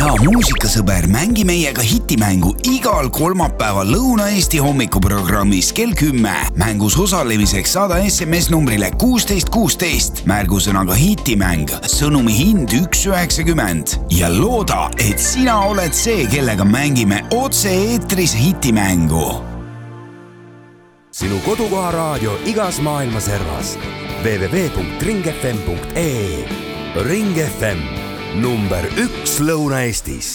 hea muusikasõber, mängi meiega hitimängu igal kolmapäeval Lõuna-Eesti hommikuprogrammis kell 10. Mängus osalemiseks saada SMS numbrile 1616 märgusõnaga hitimäng, sõnumi hind 1,90 ja looda, et sina oled see, kellega mängime otse-eetris hitimängu. Sinu kodukoha raadio igas maailma servas www.ringfm.ee. Ring FM number 1 Lõuna-Eestis.